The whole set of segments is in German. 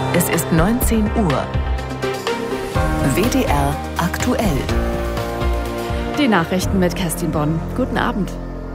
Es ist 19 Uhr. WDR aktuell. Die Nachrichten mit Kerstin Bonn. Guten Abend.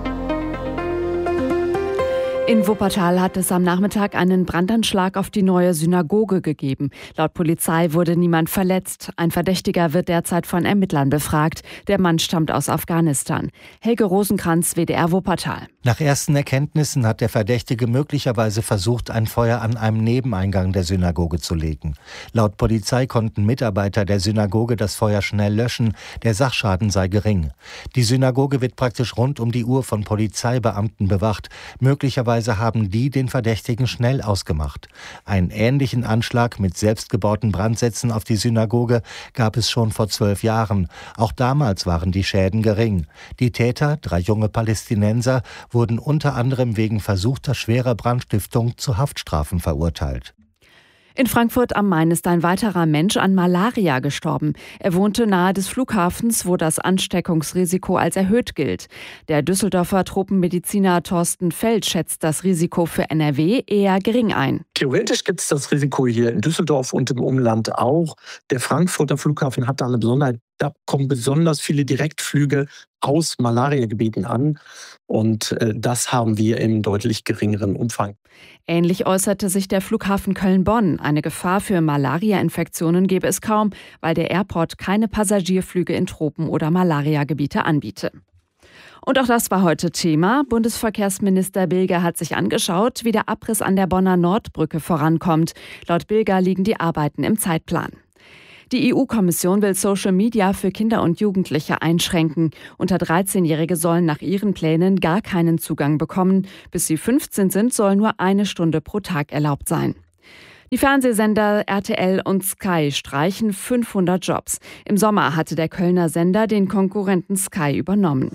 In Wuppertal hat es am Nachmittag einen Brandanschlag auf die neue Synagoge gegeben. Laut Polizei wurde niemand verletzt. Ein Verdächtiger wird derzeit von Ermittlern befragt. Der Mann stammt aus Afghanistan. Helge Rosenkranz, WDR Wuppertal. Nach ersten Erkenntnissen hat der Verdächtige möglicherweise versucht, ein Feuer an einem Nebeneingang der Synagoge zu legen. Laut Polizei konnten Mitarbeiter der Synagoge das Feuer schnell löschen. Der Sachschaden sei gering. Die Synagoge wird praktisch rund um die Uhr von Polizeibeamten bewacht. Möglicherweise haben die den Verdächtigen schnell ausgemacht. Einen ähnlichen Anschlag mit selbstgebauten Brandsätzen auf die Synagoge gab es schon vor 12 Jahren. Auch damals waren die Schäden gering. Die Täter, 3 junge Palästinenser, wurden unter anderem wegen versuchter schwerer Brandstiftung zu Haftstrafen verurteilt. In Frankfurt am Main ist ein weiterer Mensch an Malaria gestorben. Er wohnte nahe des Flughafens, wo das Ansteckungsrisiko als erhöht gilt. Der Düsseldorfer Tropenmediziner Thorsten Feld schätzt das Risiko für NRW eher gering ein. Theoretisch gibt es das Risiko hier in Düsseldorf und im Umland auch. Der Frankfurter Flughafen hat da eine Besonderheit. Da kommen besonders viele Direktflüge aus Malariagebieten an. Und das haben wir im deutlich geringeren Umfang. Ähnlich äußerte sich der Flughafen Köln-Bonn. Eine Gefahr für Malaria-Infektionen gäbe es kaum, weil der Airport keine Passagierflüge in Tropen- oder Malariagebiete anbiete. Und auch das war heute Thema. Bundesverkehrsminister Bilger hat sich angeschaut, wie der Abriss an der Bonner Nordbrücke vorankommt. Laut Bilger liegen die Arbeiten im Zeitplan. Die EU-Kommission will Social Media für Kinder und Jugendliche einschränken. Unter 13-Jährige sollen nach ihren Plänen gar keinen Zugang bekommen. Bis sie 15 sind, soll nur 1 Stunde pro Tag erlaubt sein. Die Fernsehsender RTL und Sky streichen 500 Jobs. Im Sommer hatte der Kölner Sender den Konkurrenten Sky übernommen.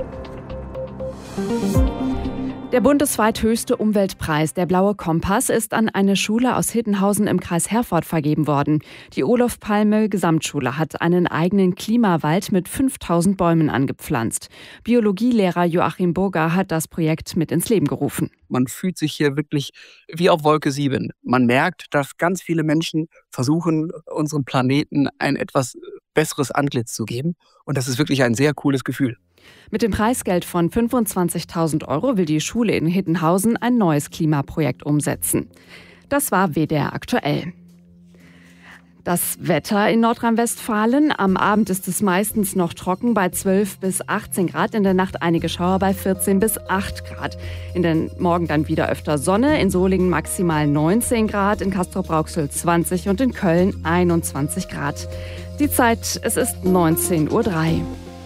Der bundesweit höchste Umweltpreis, der Blaue Kompass, ist an eine Schule aus Hittenhausen im Kreis Herford vergeben worden. Die Olof Palme Gesamtschule hat einen eigenen Klimawald mit 5000 Bäumen angepflanzt. Biologielehrer Joachim Burger hat das Projekt mit ins Leben gerufen. Man fühlt sich hier wirklich wie auf Wolke 7. Man merkt, dass ganz viele Menschen versuchen, unserem Planeten ein etwas besseres Antlitz zu geben. Und das ist wirklich ein sehr cooles Gefühl. Mit dem Preisgeld von 25.000 € will die Schule in Hittenhausen ein neues Klimaprojekt umsetzen. Das war WDR aktuell. Das Wetter in Nordrhein-Westfalen. Am Abend ist es meistens noch trocken bei 12 bis 18 Grad. In der Nacht einige Schauer bei 14 bis 8 Grad. In den Morgen dann wieder öfter Sonne. In Solingen maximal 19 Grad, in Castrop-Rauxel 20 und in Köln 21 Grad. Die Zeit, es ist 19:03 Uhr.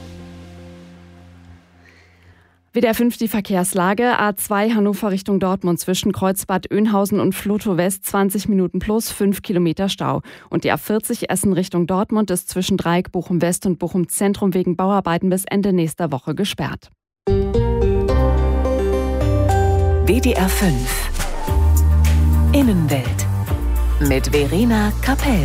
WDR 5 die Verkehrslage. A2 Hannover Richtung Dortmund zwischen Kreuzbad Oeynhausen und Vlotho West 20 Minuten plus 5 Kilometer Stau. Und die A40 Essen Richtung Dortmund ist zwischen Dreieck Bochum West und Bochum Zentrum wegen Bauarbeiten bis Ende nächster Woche gesperrt. WDR 5 Innenwelt mit Verena Kapell.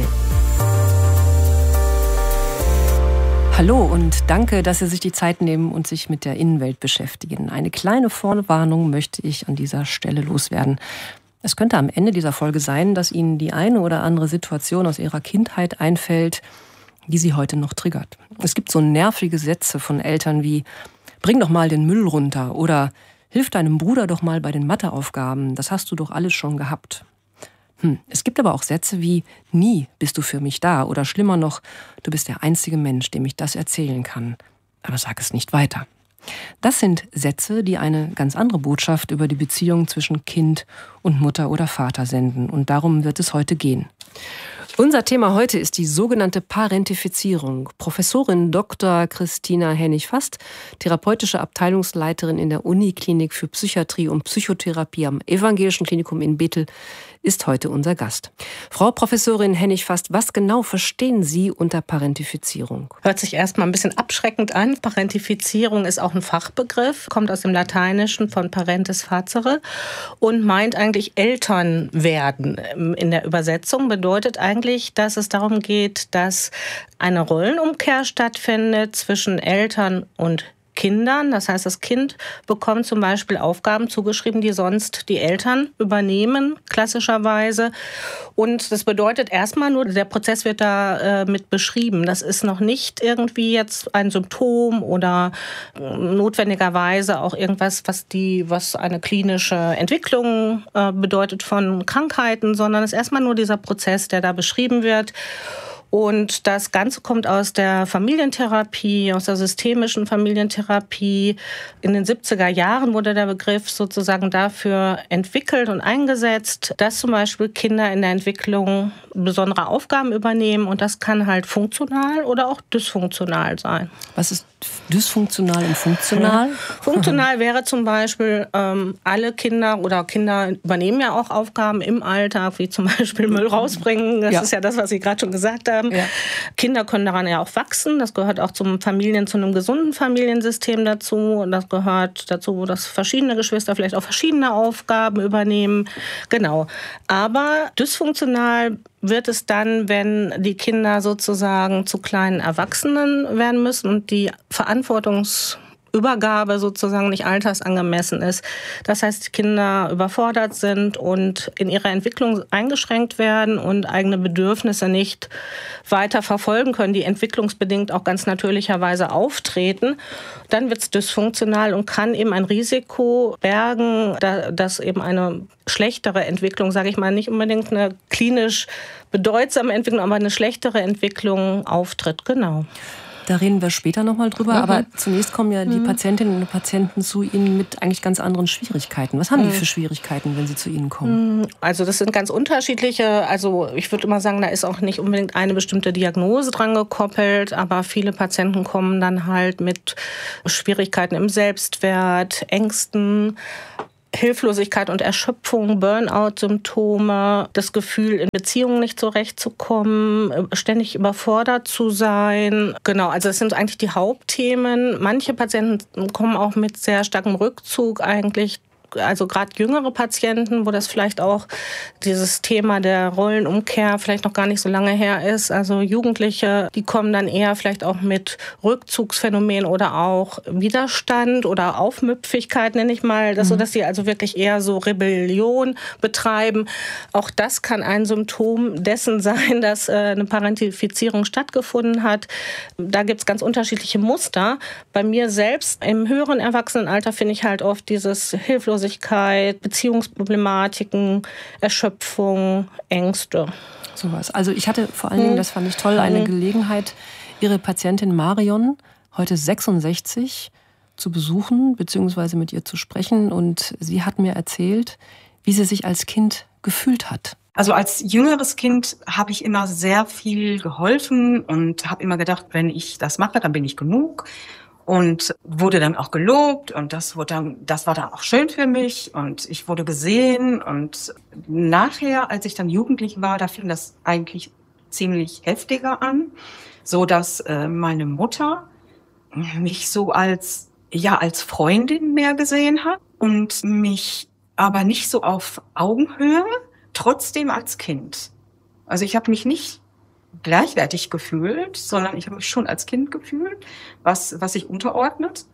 Hallo und danke, dass Sie sich die Zeit nehmen und sich mit der Innenwelt beschäftigen. Eine kleine Vorwarnung möchte ich an dieser Stelle loswerden. Es könnte am Ende dieser Folge sein, dass Ihnen die eine oder andere Situation aus Ihrer Kindheit einfällt, die Sie heute noch triggert. Es gibt so nervige Sätze von Eltern wie „Bring doch mal den Müll runter" oder „Hilf deinem Bruder doch mal bei den Matheaufgaben, das hast du doch alles schon gehabt." Es gibt aber auch Sätze wie „Nie bist du für mich da" oder schlimmer noch „Du bist der einzige Mensch, dem ich das erzählen kann, aber sag es nicht weiter." Das sind Sätze, die eine ganz andere Botschaft über die Beziehung zwischen Kind und Mutter oder Vater senden. Und darum wird es heute gehen. Unser Thema heute ist die sogenannte Parentifizierung. Professorin Dr. Christina Hennig-Fast, therapeutische Abteilungsleiterin in der Uniklinik für Psychiatrie und Psychotherapie am Evangelischen Klinikum in Bethel, ist heute unser Gast. Frau Professorin Hennig-Fast, was genau verstehen Sie unter Parentifizierung? Hört sich erstmal ein bisschen abschreckend an. Parentifizierung ist auch ein Fachbegriff, kommt aus dem Lateinischen von parentes facere und meint eigentlich Eltern werden. In der Übersetzung bedeutet eigentlich, dass es darum geht, dass eine Rollenumkehr stattfindet zwischen Eltern und Kindern. Das heißt, das Kind bekommt zum Beispiel Aufgaben zugeschrieben, die sonst die Eltern übernehmen, klassischerweise. Und das bedeutet erstmal nur, der Prozess wird da mit beschrieben. Das ist noch nicht irgendwie jetzt ein Symptom oder notwendigerweise auch irgendwas, was eine klinische Entwicklung bedeutet von Krankheiten, sondern es ist erstmal nur dieser Prozess, der da beschrieben wird. Und das Ganze kommt aus der Familientherapie, aus der systemischen Familientherapie. In den 70er Jahren wurde der Begriff sozusagen dafür entwickelt und eingesetzt, dass zum Beispiel Kinder in der Entwicklung besondere Aufgaben übernehmen. Und das kann halt funktional oder auch dysfunktional sein. Was ist dysfunktional und funktional? Funktional wäre zum Beispiel, alle Kinder übernehmen ja auch Aufgaben im Alltag, wie zum Beispiel Müll rausbringen. Das ist ja das, was Sie gerade schon gesagt haben. Ja. Kinder können daran ja auch wachsen. Das gehört auch zu einem gesunden Familiensystem dazu. Und das gehört dazu, dass verschiedene Geschwister vielleicht auch verschiedene Aufgaben übernehmen. Genau. Aber dysfunktional wird es dann, wenn die Kinder sozusagen zu kleinen Erwachsenen werden müssen und die Verantwortungsübergabe sozusagen nicht altersangemessen ist. Das heißt, die Kinder überfordert sind und in ihrer Entwicklung eingeschränkt werden und eigene Bedürfnisse nicht weiter verfolgen können, die entwicklungsbedingt auch ganz natürlicherweise auftreten. Dann wird es dysfunktional und kann eben ein Risiko bergen, dass eben eine schlechtere Entwicklung, sage ich mal, nicht unbedingt eine klinisch bedeutsame Entwicklung, aber eine schlechtere Entwicklung auftritt. Genau. Da reden wir später nochmal drüber. Aber zunächst kommen ja die Patientinnen und Patienten zu Ihnen mit eigentlich ganz anderen Schwierigkeiten. Was haben die für Schwierigkeiten, wenn sie zu Ihnen kommen? Also das sind ganz unterschiedliche. Also ich würde immer sagen, da ist auch nicht unbedingt eine bestimmte Diagnose dran gekoppelt. Aber viele Patienten kommen dann halt mit Schwierigkeiten im Selbstwert, Ängsten, Hilflosigkeit und Erschöpfung, Burnout-Symptome, das Gefühl, in Beziehungen nicht zurechtzukommen, ständig überfordert zu sein. Genau, also das sind eigentlich die Hauptthemen. Manche Patienten kommen auch mit sehr starkem Rückzug eigentlich. Also gerade jüngere Patienten, wo das vielleicht auch dieses Thema der Rollenumkehr vielleicht noch gar nicht so lange her ist. Also Jugendliche, die kommen dann eher vielleicht auch mit Rückzugsphänomen oder auch Widerstand oder Aufmüpfigkeit, nenne ich mal, sodass sie also wirklich eher so Rebellion betreiben. Auch das kann ein Symptom dessen sein, dass eine Parentifizierung stattgefunden hat. Da gibt es ganz unterschiedliche Muster. Bei mir selbst im höheren Erwachsenenalter finde ich halt oft dieses Hilflosigkeit, Beziehungsproblematiken, Erschöpfung, Ängste. Sowas. Also ich hatte vor allen Dingen, das fand ich toll, eine Gelegenheit, Ihre Patientin Marion, heute 66, zu besuchen bzw. mit ihr zu sprechen. Und sie hat mir erzählt, wie sie sich als Kind gefühlt hat. Also als jüngeres Kind habe ich immer sehr viel geholfen und habe immer gedacht, wenn ich das mache, dann bin ich genug. Und wurde dann auch gelobt und das war dann auch schön für mich und ich wurde gesehen. Und nachher, als ich dann jugendlich war, da fing das eigentlich ziemlich heftiger an, so dass meine Mutter mich so als Freundin mehr gesehen hat und mich aber nicht so auf Augenhöhe, trotzdem als Kind. Also ich habe mich nicht gleichwertig gefühlt, sondern ich habe mich schon als Kind gefühlt, was sich unterordnet.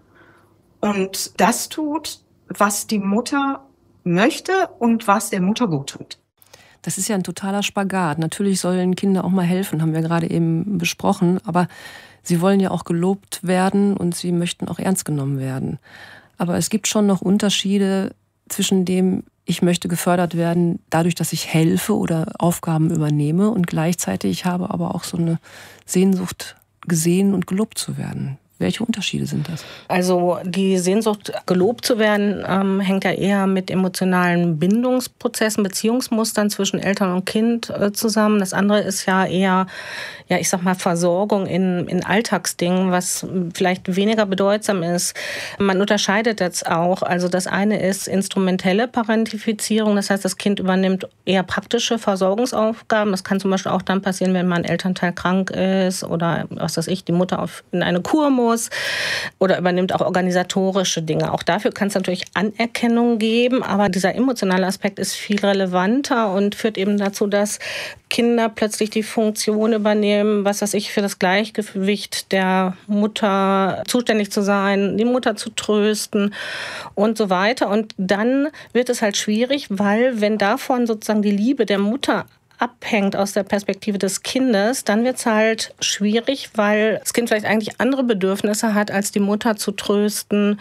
Und das tut, was die Mutter möchte und was der Mutter gut tut. Das ist ja ein totaler Spagat. Natürlich sollen Kinder auch mal helfen, haben wir gerade eben besprochen. Aber sie wollen ja auch gelobt werden und sie möchten auch ernst genommen werden. Aber es gibt schon noch Unterschiede zwischen dem, ich möchte gefördert werden dadurch, dass ich helfe oder Aufgaben übernehme und gleichzeitig habe aber auch so eine Sehnsucht, gesehen und gelobt zu werden. Welche Unterschiede sind das? Also die Sehnsucht, gelobt zu werden, hängt ja eher mit emotionalen Bindungsprozessen, Beziehungsmustern zwischen Eltern und Kind zusammen. Das andere ist ja eher, ich sag mal, Versorgung in Alltagsdingen, was vielleicht weniger bedeutsam ist. Man unterscheidet das auch. Also das eine ist instrumentelle Parentifizierung. Das heißt, das Kind übernimmt eher praktische Versorgungsaufgaben. Das kann zum Beispiel auch dann passieren, wenn mal ein Elternteil krank ist oder, was weiß ich, die Mutter in eine Kur muss aus oder übernimmt auch organisatorische Dinge. Auch dafür kann es natürlich Anerkennung geben, aber dieser emotionale Aspekt ist viel relevanter und führt eben dazu, dass Kinder plötzlich die Funktion übernehmen, was weiß ich, für das Gleichgewicht der Mutter zuständig zu sein, die Mutter zu trösten und so weiter. Und dann wird es halt schwierig, weil wenn davon sozusagen die Liebe der Mutter abhängt aus der Perspektive des Kindes, dann wird es halt schwierig, weil das Kind vielleicht eigentlich andere Bedürfnisse hat, als die Mutter zu trösten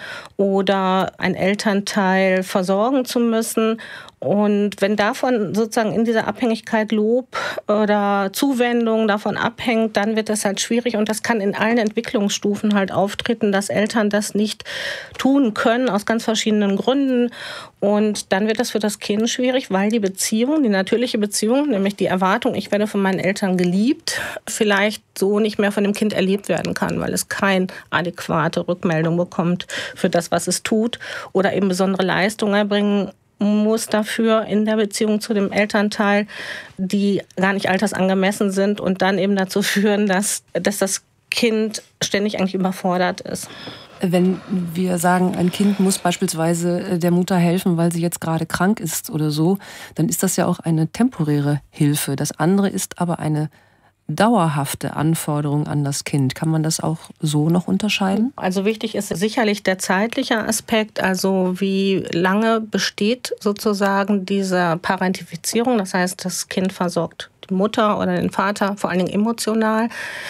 oder ein Elternteil versorgen zu müssen. Und wenn davon sozusagen in dieser Abhängigkeit Lob oder Zuwendung davon abhängt, dann wird das halt schwierig. Und das kann in allen Entwicklungsstufen halt auftreten, dass Eltern das nicht tun können, aus ganz verschiedenen Gründen. Und dann wird das für das Kind schwierig, weil die Beziehung, die natürliche Beziehung, nämlich die Erwartung, ich werde von meinen Eltern geliebt, vielleicht so nicht mehr von dem Kind erlebt werden kann, weil es keine adäquate Rückmeldung bekommt für das, was es tut oder eben besondere Leistungen erbringen muss dafür in der Beziehung zu dem Elternteil, die gar nicht altersangemessen sind und dann eben dazu führen, dass das Kind ständig eigentlich überfordert ist. Wenn wir sagen, ein Kind muss beispielsweise der Mutter helfen, weil sie jetzt gerade krank ist oder so, dann ist das ja auch eine temporäre Hilfe. Das andere ist aber eine dauerhafte Anforderung an das Kind. Kann man das auch so noch unterscheiden? Also wichtig ist sicherlich der zeitliche Aspekt, also wie lange besteht sozusagen diese Parentifizierung, das heißt, das Kind versorgt die Mutter oder den Vater, vor allen Dingen emotional.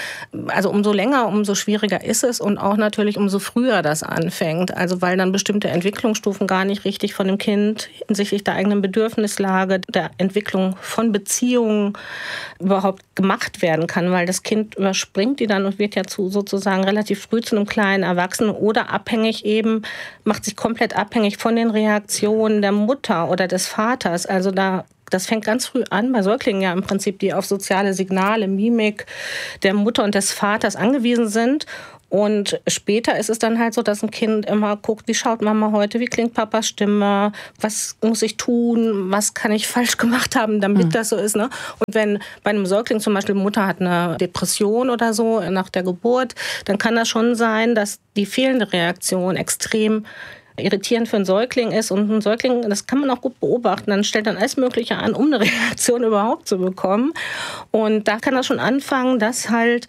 Also umso länger, umso schwieriger ist es und auch natürlich umso früher das anfängt. Also weil dann bestimmte Entwicklungsstufen gar nicht richtig von dem Kind hinsichtlich der eigenen Bedürfnislage, der Entwicklung von Beziehungen überhaupt gemacht werden kann, weil das Kind überspringt die dann und wird ja sozusagen relativ früh zu einem kleinen Erwachsenen oder abhängig eben, macht sich komplett abhängig von den Reaktionen der Mutter oder des Vaters. Also das fängt ganz früh an, bei Säuglingen ja im Prinzip, die auf soziale Signale, Mimik der Mutter und des Vaters angewiesen sind. Und später ist es dann halt so, dass ein Kind immer guckt, wie schaut Mama heute, wie klingt Papas Stimme, was muss ich tun, was kann ich falsch gemacht haben, damit das so ist. Ne? Und wenn bei einem Säugling zum Beispiel die Mutter hat eine Depression oder so nach der Geburt, dann kann das schon sein, dass die fehlende Reaktion extrem irritierend für einen Säugling ist. Und ein Säugling, das kann man auch gut beobachten, dann stellt dann alles Mögliche an, um eine Reaktion überhaupt zu bekommen. Und da kann das schon anfangen, dass halt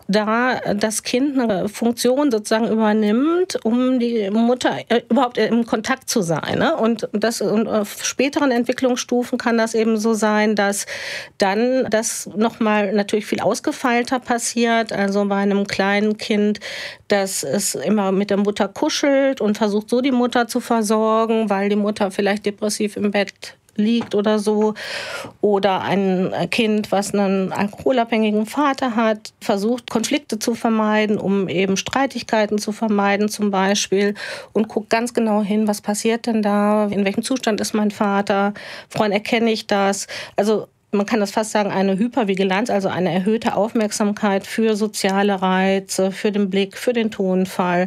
da das Kind eine Funktion sozusagen übernimmt, um die Mutter überhaupt im Kontakt zu sein. Ne? Und auf späteren Entwicklungsstufen kann das eben so sein, dass dann das nochmal natürlich viel ausgefeilter passiert. Also bei einem kleinen Kind, dass es immer mit der Mutter kuschelt und versucht so die Mutter zu versorgen, weil die Mutter vielleicht depressiv im Bett liegt oder so. Oder ein Kind, was einen alkoholabhängigen Vater hat, versucht, Konflikte zu vermeiden, um eben Streitigkeiten zu vermeiden zum Beispiel und guckt ganz genau hin, was passiert denn da, in welchem Zustand ist mein Vater, woran erkenne ich das? Also man kann das fast sagen, eine Hypervigilanz, also eine erhöhte Aufmerksamkeit für soziale Reize, für den Blick, für den Tonfall,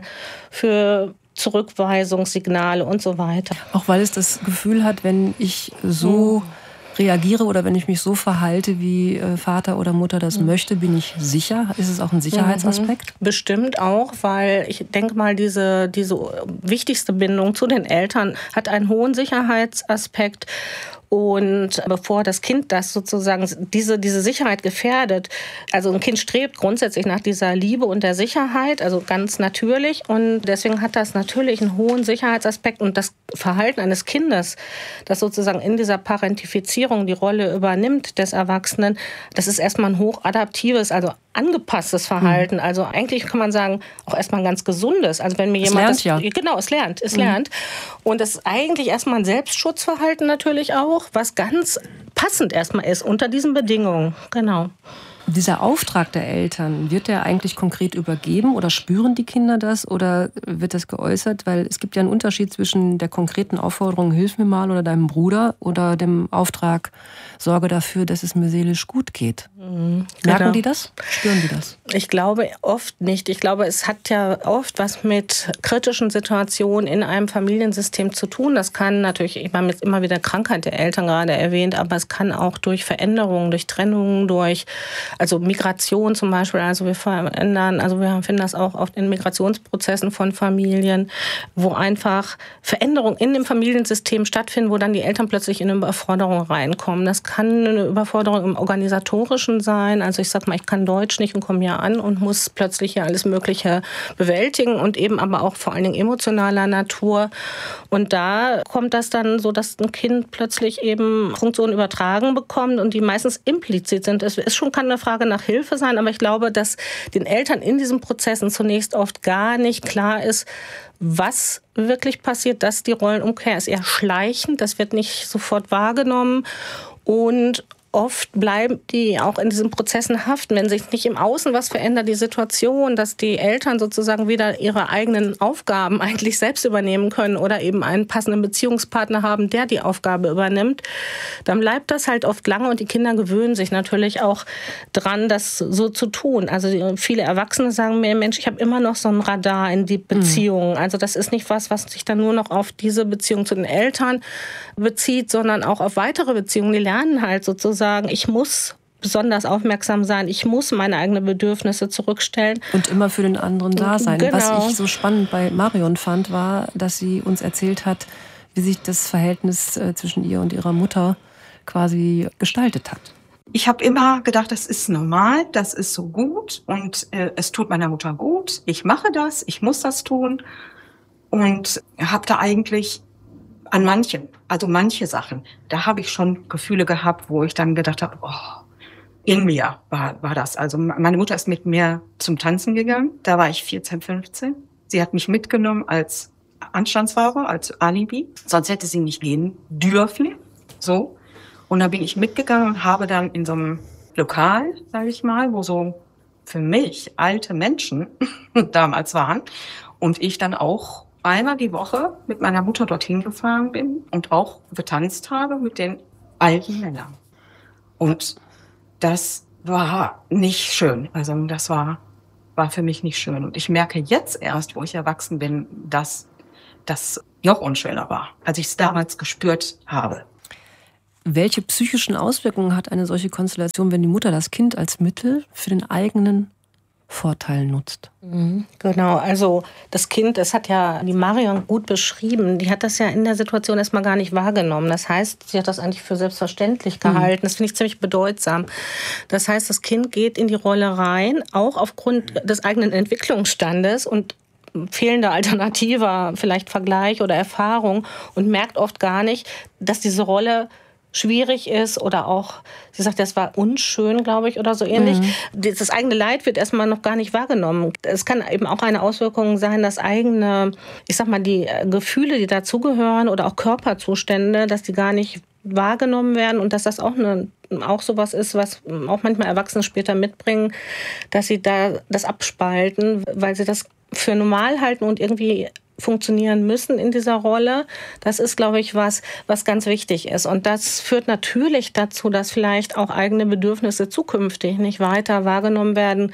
für Zurückweisungssignale und so weiter. Auch weil es das Gefühl hat, wenn ich so reagiere oder wenn ich mich so verhalte, wie Vater oder Mutter das möchte, bin ich sicher? Ist es auch ein Sicherheitsaspekt? Bestimmt auch, weil ich denke mal, diese wichtigste Bindung zu den Eltern hat einen hohen Sicherheitsaspekt. Und bevor das Kind das sozusagen, diese Sicherheit gefährdet, also ein Kind strebt grundsätzlich nach dieser Liebe und der Sicherheit, also ganz natürlich. Und deswegen hat das natürlich einen hohen Sicherheitsaspekt. Und das Verhalten eines Kindes, das sozusagen in dieser Parentifizierung die Rolle übernimmt des Erwachsenen, das ist erstmal ein hochadaptives, also angepasstes Verhalten. Also eigentlich kann man sagen, auch erstmal ein ganz gesundes. Also wenn mir jemand genau, es lernt. Und das ist eigentlich erstmal ein Selbstschutzverhalten natürlich auch, was ganz passend erstmal ist unter diesen Bedingungen. Genau. Dieser Auftrag der Eltern, wird der eigentlich konkret übergeben oder spüren die Kinder das oder wird das geäußert? Weil es gibt ja einen Unterschied zwischen der konkreten Aufforderung, hilf mir mal oder deinem Bruder oder dem Auftrag, sorge dafür, dass es mir seelisch gut geht. Merken die das? Spüren die das? Ich glaube oft nicht. Ich glaube, es hat ja oft was mit kritischen Situationen in einem Familiensystem zu tun. Das kann natürlich, ich habe jetzt immer wieder Krankheit der Eltern gerade erwähnt, aber es kann auch durch Veränderungen, durch Trennungen, durch Migration zum Beispiel. Also wir finden das auch oft in Migrationsprozessen von Familien, wo einfach Veränderungen in dem Familiensystem stattfinden, wo dann die Eltern plötzlich in eine Überforderung reinkommen. Das kann eine Überforderung im Organisatorischen sein. Also ich sag mal, ich kann Deutsch nicht und komme hier an und muss plötzlich hier alles Mögliche bewältigen und eben aber auch vor allen Dingen emotionaler Natur. Und da kommt das dann so, dass ein Kind plötzlich eben Funktionen übertragen bekommt und die meistens implizit sind. Es ist schon, kann eine Frage nach Hilfe sein, aber ich glaube, dass den Eltern in diesen Prozessen zunächst oft gar nicht klar ist, was wirklich passiert, dass die Rollenumkehr ist eher schleichend, das wird nicht sofort wahrgenommen und oft bleiben die auch in diesen Prozessen haften, wenn sich nicht im Außen was verändert, die Situation, dass die Eltern sozusagen wieder ihre eigenen Aufgaben eigentlich selbst übernehmen können oder eben einen passenden Beziehungspartner haben, der die Aufgabe übernimmt, dann bleibt das halt oft lange und die Kinder gewöhnen sich natürlich auch dran, das so zu tun. Also viele Erwachsene sagen mir, Mensch, ich habe immer noch so ein Radar in die Beziehung. Also das ist nicht was sich dann nur noch auf diese Beziehung zu den Eltern bezieht, sondern auch auf weitere Beziehungen. Die lernen halt sozusagen, ich muss besonders aufmerksam sein, ich muss meine eigenen Bedürfnisse zurückstellen. Und immer für den anderen da sein. Genau. Was ich so spannend bei Marion fand, war, dass sie uns erzählt hat, wie sich das Verhältnis zwischen ihr und ihrer Mutter quasi gestaltet hat. Ich habe immer gedacht, das ist normal, das ist so gut und es tut meiner Mutter gut. Ich mache das, ich muss das tun und habe da eigentlich an manche Sachen, da habe ich schon Gefühle gehabt, wo ich dann gedacht habe, in mir war das. Also meine Mutter ist mit mir zum Tanzen gegangen, da war ich 14, 15. Sie hat mich mitgenommen als Anstandsware, als Alibi, sonst hätte sie nicht gehen dürfen. So. Und dann bin ich mitgegangen und habe dann in so einem Lokal, sage ich mal, wo so für mich alte Menschen damals waren und ich dann auch einmal die Woche mit meiner Mutter dorthin gefahren bin und auch getanzt habe mit den alten Männern. Und das war nicht schön. Also das war für mich nicht schön. Und ich merke jetzt erst, wo ich erwachsen bin, dass das noch unschöner war, als ich es damals gespürt habe. Welche psychischen Auswirkungen hat eine solche Konstellation, wenn die Mutter das Kind als Mittel für den eigenen Vorteil nutzt? Genau, also das Kind, das hat ja die Marion gut beschrieben, die hat das ja in der Situation erstmal gar nicht wahrgenommen. Das heißt, sie hat das eigentlich für selbstverständlich gehalten. Das finde ich ziemlich bedeutsam. Das heißt, das Kind geht in die Rolle rein, auch aufgrund des eigenen Entwicklungsstandes und fehlender alternativer vielleicht Vergleich oder Erfahrung und merkt oft gar nicht, dass diese Rolle schwierig ist oder auch, sie sagt, das war unschön, glaube ich, oder so ähnlich. Das eigene Leid wird erstmal noch gar nicht wahrgenommen. Es kann eben auch eine Auswirkung sein, dass eigene, ich sag mal, die Gefühle, die dazugehören oder auch Körperzustände, dass die gar nicht wahrgenommen werden und dass das auch sowas ist, was auch manchmal Erwachsene später mitbringen, dass sie da das abspalten, weil sie das für normal halten und irgendwie funktionieren müssen in dieser Rolle. Das ist, glaube ich, was ganz wichtig ist. Und das führt natürlich dazu, dass vielleicht auch eigene Bedürfnisse zukünftig nicht weiter wahrgenommen werden.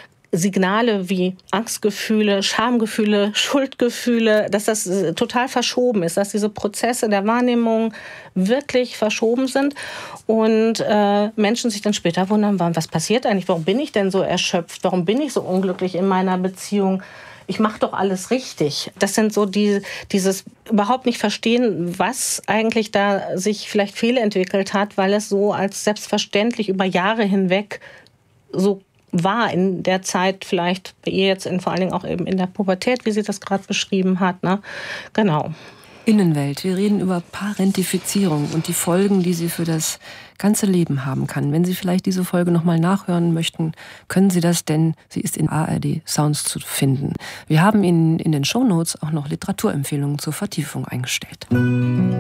Signale wie Angstgefühle, Schamgefühle, Schuldgefühle, dass das total verschoben ist, dass diese Prozesse der Wahrnehmung wirklich verschoben sind und Menschen sich dann später wundern, was passiert eigentlich? Warum bin ich denn so erschöpft? Warum bin ich so unglücklich in meiner Beziehung? Ich mache doch alles richtig. Das sind so dieses überhaupt nicht verstehen, was eigentlich da sich vielleicht fehlentwickelt hat, weil es so als selbstverständlich über Jahre hinweg so war in der Zeit, vielleicht bei ihr jetzt vor allen Dingen auch eben in der Pubertät, wie sie das gerade beschrieben hat. Ne? Genau. Innenwelt. Wir reden über Parentifizierung und die Folgen, die sie für das ganze Leben haben kann. Wenn Sie vielleicht diese Folge nochmal nachhören möchten, können Sie das, denn sie ist in ARD Sounds zu finden. Wir haben Ihnen in den Shownotes auch noch Literaturempfehlungen zur Vertiefung eingestellt.